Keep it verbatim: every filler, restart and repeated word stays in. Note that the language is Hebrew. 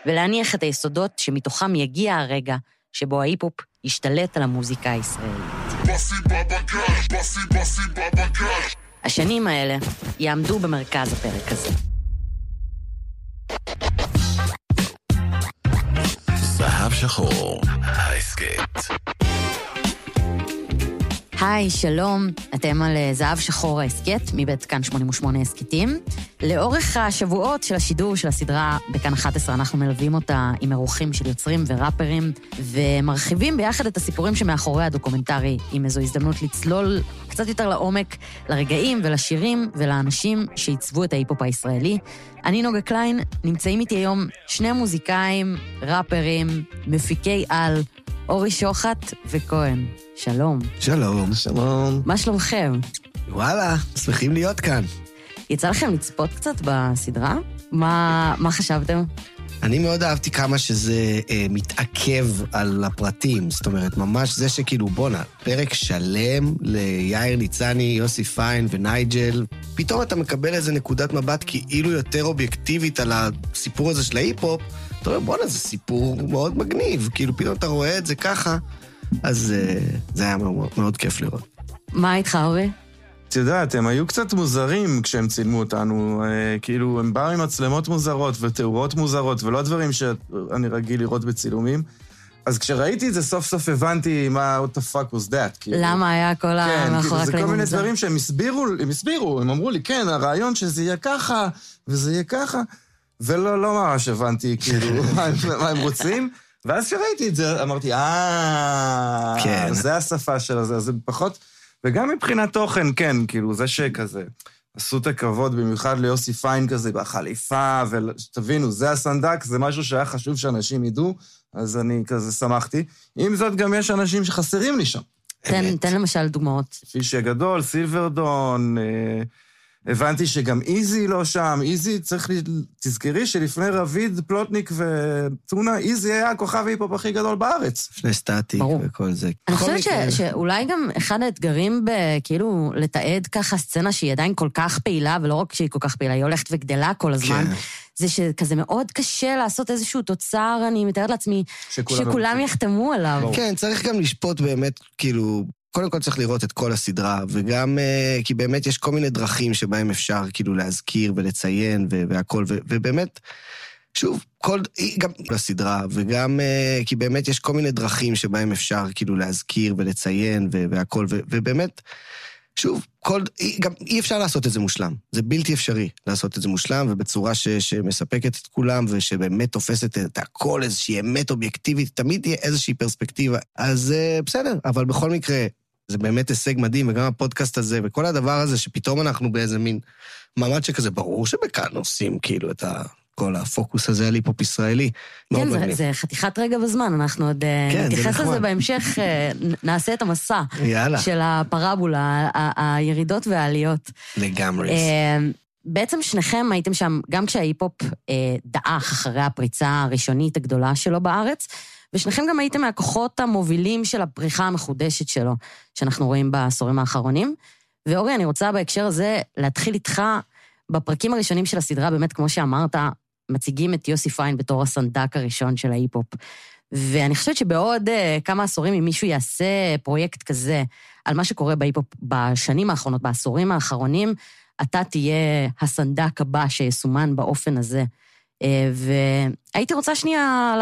ולהניח את היסודות שמתוכם יגיע הרגע שבו ההיפ-הופ ישתלט על המוזיקה הישראלית. בסי בבקש, בסי בסי בבקש. השנים האלה יעמדו במרכז הפרק הזה. זהב שחור, ההסקט. היי, שלום, אתם על זהב שחור ההסקט, מבית כאן שמונים ושמונה הסקטים. לאורך השבועות של השידור של הסדרה בכאן אחת עשרה, אנחנו מלווים אותה עם אירוחים של יוצרים וראפרים, ומרחיבים ביחד את הסיפורים שמאחורי הדוקומנטרי, עם איזו הזדמנות לצלול קצת יותר לעומק, לרגעים ולשירים ולאנשים שעיצבו את ההיפ-הופ הישראלי. אני נוגה קליין, נמצאים איתי היום שני מוזיקאים, ראפרים, מפיקי על, אורי שוחט וכהן. שלום. שלום. שלום. מה שלומכם? וואלה, שמחים להיות כאן. יצא לכם לצפות קצת בסדרה? מה, מה חשבתם? אני מאוד אהבתי כמה שזה אה, מתעכב על הפרטים. זאת אומרת, ממש זה שכאילו, בונה, פרק שלם ליאיר ניצני, יוסי פיין ונייג'ל. פתאום אתה מקבל איזה נקודת מבט כאילו יותר אובייקטיבית על הסיפור הזה של ההיפ-הופ. אתה אומר, בונה, זה סיפור מאוד מגניב. כאילו, פתאום אתה רואה את זה ככה. אז uh, זה היה מאוד, מאוד כיף לראות. מה איתך, אורי? את יודעת, הם היו קצת מוזרים כשהם צילמו אותנו, uh, כאילו הם באו עם מצלמות מוזרות ותאורות מוזרות, ולא דברים שאני רגיל לראות בצילומים. אז כשראיתי את זה, סוף סוף הבנתי מה, what the fuck was that. כאילו. למה היה כל כן, המאחורי כאילו, הקלעים? זה כל מיני דברים שהם הסבירו, הם הסבירו, הם אמרו לי, כן, הרעיון שזה יהיה ככה, וזה יהיה ככה, ולא לא ממש הבנתי, כאילו, מה, מה הם רוצים. ואז שראיתי את זה, אמרתי, אה, כן. זה השפה של זה, זה פחות, וגם מבחינת תוכן, כן, כאילו, זה שכזה, עשו את הכבוד, במיוחד ליוסי פיין כזה, בחליפה, ותבינו, זה הסנדק, זה משהו שהיה חשוב שאנשים ידעו, אז אני כזה שמחתי. עם זאת, גם יש אנשים שחסרים לי שם. תן, תן למשל דוגמאות. פישי הגדול, סילברדון, אה, הבנתי שגם איזי לא שם, איזי צריך, תזכרי שלפני רביד, פלוטניק וטונה, איזי היה הכוכב היפ-הופ הכי גדול בארץ. לפני סטטיק וכל זה. אני חושבת ש, שאולי גם אחד האתגרים בכאילו לתעד ככה סצנה שהיא עדיין כל כך פעילה, ולא רק שהיא כל כך פעילה, היא הולכת וגדלה כל הזמן, כן. זה שכזה מאוד קשה לעשות איזשהו תוצר, אני מתארת לעצמי, שכולם, שכולם יחתמו עליו. ברור. כן, צריך גם לשפוט באמת, כאילו, קודם כל צריך לראות את כל הסדרה, וגם uh, כי באמת יש כל מיני דרכים שבהם אפשר כאילו להזכיר ולציין והכל, ובאמת, שוב, כל, גם לסדרה, וגם uh, כי באמת יש כל מיני דרכים שבהם אפשר כאילו להזכיר ולציין והכל, ובאמת, שוב, כל, גם אי אפשר לעשות את זה מושלם. זה בלתי אפשרי לעשות את זה מושלם, ובצורה ש, שמשפקת את כולם, ושבאמת תופסת את הכל, איזושהי אמת אובייקטיבית, תמיד תהיה איזושהי פרספקטיבה. אז uh, בסדר, אבל בכל מקרה, זה באמת הישג מדהים, וגם הפודקאסט הזה, וכל הדבר הזה, שפתאום אנחנו באיזה מין מעמד שכזה, ברור שבכאן עושים כאילו את ה... כל הפוקוס הזה על היפ-הופ ישראלי. כן, זה, זה חתיכת רגע בזמן, אנחנו עוד כן, נתייחס לזה בהמשך, נעשה את המסע יאללה. של הפרבולה, ה- הירידות והעליות. לגמרי. בעצם שניכם הייתם שם, גם כשההיפ-הופ דעך אחרי הפריצה הראשונית הגדולה שלו בארץ, ושניכם גם הייתם מהכוחות המובילים של הפריחה המחודשת שלו, שאנחנו רואים בעשורים האחרונים. ואורי, אני רוצה בהקשר הזה להתחיל איתך בפרקים הראשונים של הסדרה, באמת כמו שאמרת, מציגים את יוסי פיין בתור הסנדק הראשון של ההיפ-הופ. ואני חושבת שבעוד uh, כמה עשורים, אם מישהו יעשה פרויקט כזה, על מה שקורה בהיפ-הופ בשנים האחרונות, בעשורים האחרונים, אתה תהיה הסנדק הבא שיסומן באופן הזה. Uh, והייתי רוצה שנייה